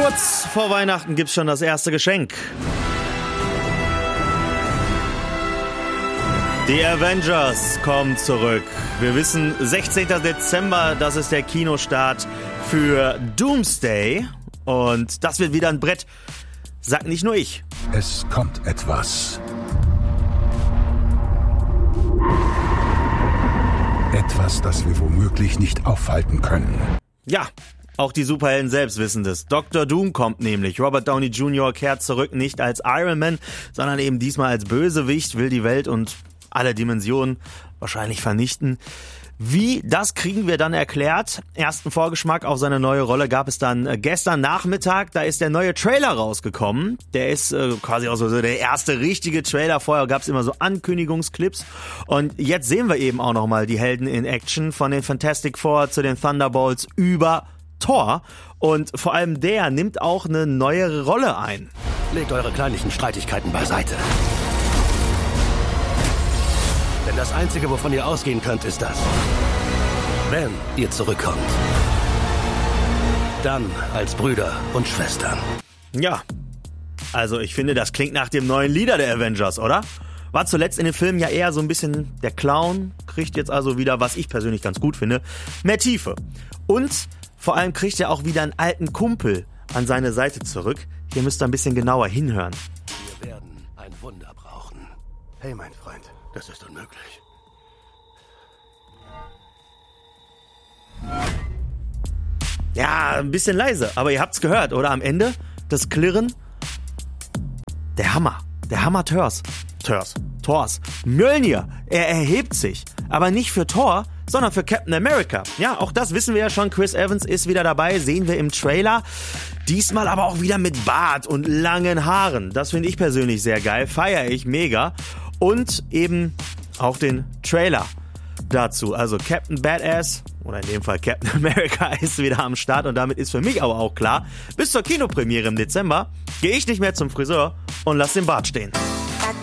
Kurz vor Weihnachten gibt's schon das erste Geschenk. Die Avengers kommen zurück. Wir wissen, 16. Dezember, das ist der Kinostart für Doomsday. Und das wird wieder ein Brett. Sag nicht nur ich. Es kommt etwas. Etwas, das wir womöglich nicht aufhalten können. Ja, auch die Superhelden selbst wissen das. Dr. Doom kommt nämlich. Robert Downey Jr. kehrt zurück, nicht als Iron Man, sondern eben diesmal als Bösewicht, will die Welt und alle Dimensionen wahrscheinlich vernichten. Wie, das kriegen wir dann erklärt. Ersten Vorgeschmack auf seine neue Rolle gab es dann gestern Nachmittag. Da ist der neue Trailer rausgekommen. Der ist quasi auch so der erste richtige Trailer. Vorher gab es immer so Ankündigungsclips. Und jetzt sehen wir eben auch nochmal die Helden in Action, von den Fantastic Four zu den Thunderbolts über Thor. Und vor allem der nimmt auch eine neuere Rolle ein. Legt eure kleinlichen Streitigkeiten beiseite. Denn das Einzige, wovon ihr ausgehen könnt, ist das. Wenn ihr zurückkommt. Dann als Brüder und Schwestern. Ja, also ich finde, das klingt nach dem neuen Leader der Avengers, oder? War zuletzt in den Filmen ja eher so ein bisschen der Clown, kriegt jetzt also wieder, was ich persönlich ganz gut finde, mehr Tiefe. Und vor allem kriegt er auch wieder einen alten Kumpel an seine Seite zurück. Hier müsst ihr ein bisschen genauer hinhören. Wir werden ein Wunder brauchen. Hey, mein Freund, das ist unmöglich. Ja, ein bisschen leise, aber ihr habt's gehört, oder? Am Ende das Klirren. Der Hammer Thors. Mjölnir, er erhebt sich. Aber nicht für Thor, sondern für Captain America. Ja, auch das wissen wir ja schon. Chris Evans ist wieder dabei, sehen wir im Trailer. Diesmal aber auch wieder mit Bart und langen Haaren. Das finde ich persönlich sehr geil, feiere ich mega. Und eben auch den Trailer dazu. Also Captain Badass, oder in dem Fall Captain America, ist wieder am Start. Und damit ist für mich aber auch klar, bis zur Kinopremiere im Dezember gehe ich nicht mehr zum Friseur und lass den Bart stehen.